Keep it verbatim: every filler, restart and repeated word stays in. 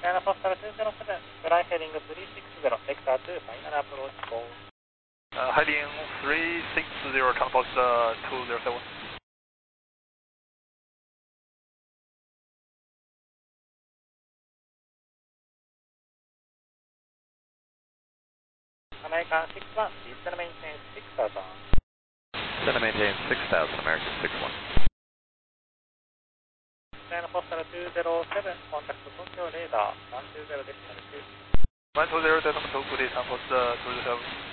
China Postal two zero seven, fly heading three six zero, vector two, final approach call. Uh, heading three six zero, China Postal two zero seven. American six one, descend maintain six thousand. Descend maintain six thousand, American six one. China Postal two zero seven, contact Tokyo radar one two zero decimal two. one two zero decimal two, good day, China Postal two zero seven.